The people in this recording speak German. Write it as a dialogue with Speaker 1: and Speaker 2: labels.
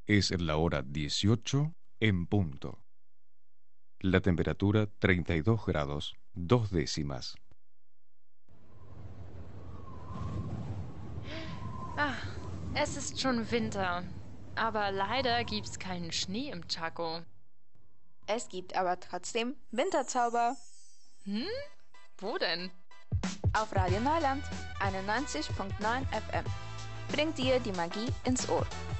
Speaker 1: Es la hora 18 en punto. La temperatura 32 grados, 2 décimas.
Speaker 2: Ah, es ist schon Winter. Aber leider gibt's keinen Schnee im Chaco.
Speaker 3: Es gibt aber trotzdem Winterzauber.
Speaker 2: Wo denn?
Speaker 3: Auf Radio Neuland 91.9 FM. Bringt dir die Magie ins Ohr.